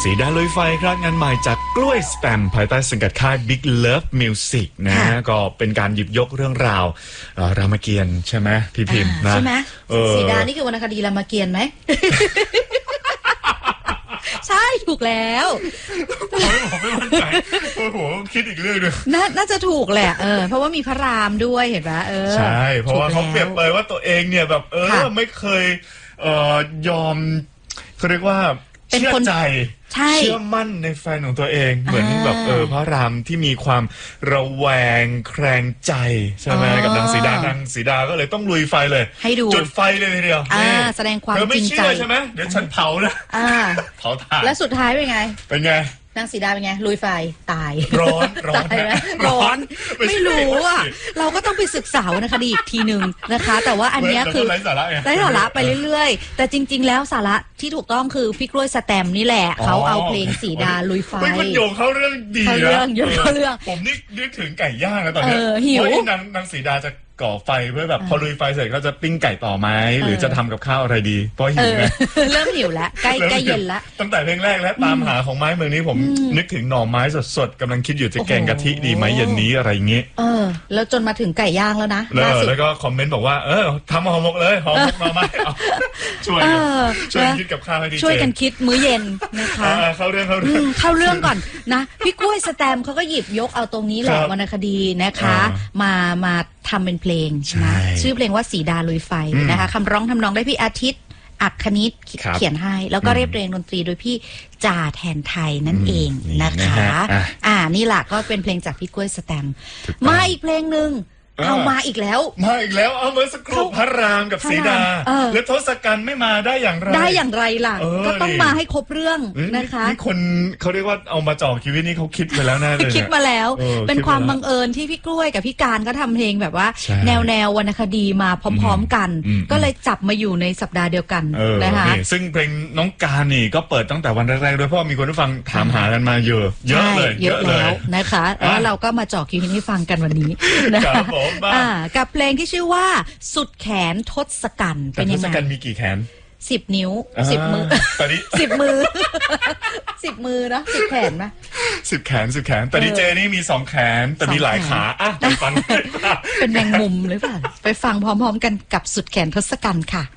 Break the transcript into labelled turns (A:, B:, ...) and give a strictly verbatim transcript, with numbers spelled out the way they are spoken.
A: สีดาลุยไฟครับงานใหม่จากกล้วยสแปมภายใต้สังกัดค่าย Big Love Music นะก็เป็นการหยิบยกเรื่องราวรามเกียรติ์ใช่ไหมพี่พิมพ์นะ
B: ใช่ไหมสีดานี่คือวรรณคดีรามเกียรติ์ไหม ใช่ถูกแล้ว
A: ผมไม่มั่นใจโอ้โหคิดอีกเรื่องนึง
B: น่าจะถูกแหละเออเพราะว่ามีพระรามด้วยเห็นไหมเออ
A: ใช่เพราะว่าเขาเปรียบเปรยว่าตัวเองเนี่ยแบบเออไม่เคยเอ่อยอมเขาเรียกว่าเชื่อใจเชื่อมั่นในแฟนของตัวเองเหมือนแบบเออพระรามที่มีความระแวงแคลงใจใช่ไหมกับนางสีดานางสีดาก็เลยต้องลุยไฟเลย
B: ให้ดู
A: จุดไฟเลยทีเดียว
B: แสดงความจริงใจ
A: ใช่ไหมเดี๋ยวฉันเผานะเผาถ่าน
B: แล้วสุดท้ายเป็นไง
A: เป็นไง
B: นางสีดาเป็นไงลุยไฟตาย
A: ร้อนร้อน
B: ร้อนไม่รู้อ่ะเราก็ต้องไปศึกษาวรรณคดีอีกทีหนึ่งนะคะแต่ว่าอันนี้คือ
A: ไร้สาระ
B: ไร้สาระไปเรื่อยๆแต่จริงๆแล้วสาระที่ถูกต้องคือพี่กล้วยสแตมนี่แหละเขาเอาเพลงสีดาลุยไฟ
A: มันโยงเข้าเรื่องดีนะ
B: เรื่องเยอะเรื่อง
A: ผมนี่นึกถึงไก่ย่างแล้วตอนนี้เพราะนางนางสีดาจะก่อไฟเพื่อแบบพอลุยไฟเสร็จเขาจะปิ้งไก่ต่อไหมหรือจะทำกับข้าวอะไรดีเพราะหิวไง
B: เริ่มหิวแล้วใกล้ใกล้เย็นแล้ว
A: ตั้งแต่เพลงแรกและตามหาของไม้เมืองนี้ผมนึกถึงหน่อไม้สดๆกำลังคิดอยู่จะแกงกะทิดีไหมเย็นนี้อะไรเงี้ย
B: เออแล้วจนมาถึงไก่ย่างแล้วนะ
A: แล้วก็คอมเมนต์บอกว่าเออทำห่อหมกเลยห่อหมกมาไหมช่วยช่วยคิดกับข้าวให้ดี
B: ช่วยกันคิดมื้อเย็นนะคะ
A: เข้าเรื่องเข้าเรื่อง
B: เข้าเรื่องก่อนนะพี่กล้วยสแตมเขาก็หยิบยกเอาตรงนี้แหละวรรณคดีนะคะมามาทำเป็นเพลงนะชื่อเพลงว่าสีดาลุยไฟนะคะคำร้องทำนองได้พี่อาทิตย์อักคณิตเขียนให้แล้วก็เรียบเรียงดนตรีโดยพี่จ่าแทนไทยนั่นเองนะคะอ่านี่แหละก็เป็นเพลงจากพี่กล้วยสแตมมาอีกเพลงหนึ่งเอามาอีกแล้ว
A: มาอีกแล้วเอาเมื่อสักครู่พระรามกับสีดาแล้วทศกัณฐ์ไม่มาได้อย่างไร
B: ได้อย่างไรล่ะก็ต้องมาให้ครบเรื่องนะคะ
A: นี่คนเขาเรียกว่าเอามาจ่อชีวิตนี่เขาคิดไปแล้วแน่เลย
B: คิดมาแล้วเป็นความบังเอิญที่พี่กล้วยกับพี่การก็ทำเพลงแบบว่าแนวแนววรรณคดีมาพร้อมๆกันก็เลยจับมาอยู่ในสัปดาห์เดียวกันนะคะ
A: ซึ่งเพลงน้องการนี่ก็เปิดตั้งแต่วันแรกๆด้วยเพราะมีคนที่ฟังถามหากันมาเยอะเยอะเลย
B: เยอะแล้วนะคะแล้วเราก็มาจ่อคิวให้ฟังกันวันนี้นะคะกับเพลงที่ชื่อว่าสุดแขนทศกัณฐ์เป็นยังไง
A: ทศกัณฐ์มีกี่แขน
B: สิบนิ้วสิบมือสิบมือสิบมือเนาะสิบแขนไหม
A: สิบแขนสิบแขนแต่ดีเจนี่มีสองแขนแต่มีหลายขาอ่ะไปฟัง
B: เป็นแมงมุมหรือเปล่าไปฟังพร้อมๆกันกับสุดแขนทศกัณฐ์ค่ะ